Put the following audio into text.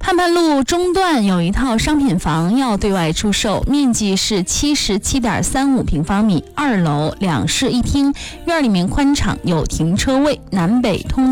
汉潘路中段有一套商品房要对外出售，面积是77.35平方米，2楼2室1厅，院里面宽敞，有停车位，南北通